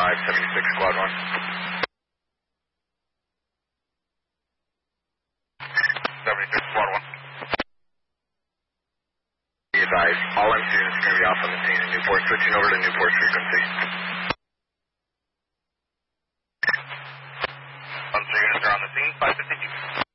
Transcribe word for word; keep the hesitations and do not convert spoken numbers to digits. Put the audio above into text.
five seventy-six, squad one. seventy-six, squad one. Be advised, all M C units are going to be off on the scene in Newport, switching over to Newport frequency. M C units are on the scene, five fifty-two.